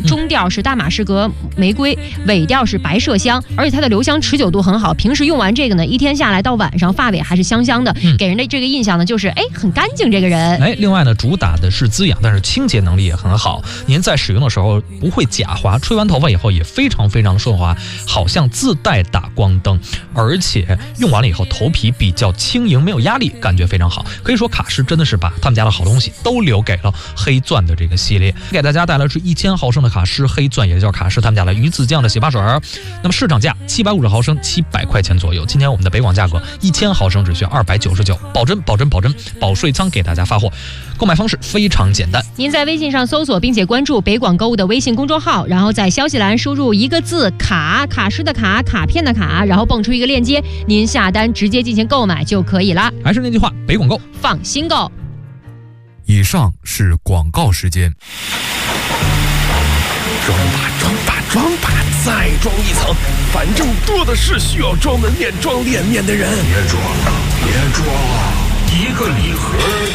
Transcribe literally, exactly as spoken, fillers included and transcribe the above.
中调是大马士革玫瑰，尾调是白麝香，而且它的留香持久度很好。平时用完这个呢，一天下来到晚上发尾还是香香的，嗯、给人的这个印象呢就是哎很干净这个人。 哎，另外呢，主打的是滋养，但是清洁能力也很好。您在使用的时候不会假滑，吹完头发以后也非常非常的顺滑，好像自带打光灯，而且用完了以后头皮比较轻盈，没有压力，感觉非常好。可以说卡诗真的是把他们家的好东西都留给了黑钻的这个系列，给大家带来是一千毫升的卡诗黑钻，也叫卡诗他们家的鱼子酱的洗发水。那么市场价七百五十毫升七百块钱左右，今天我们的北广价格一千毫升只需要二百九十九，保真保真保真，保税仓给大家发货。购买方式非常简单， 您在微信上搜索并且关注北广购物的微信公众号，然后在消息栏输入一个字卡，卡诗的卡，卡片的卡，然后蹦出一个链接，您下单直接进行购买就可以了。 还是那句话，北广购放心购。 以上是广告时间。 装吧装吧装吧，再装一层，反正多的是需要专门练装练面的人。 别装了，别装了，一个礼盒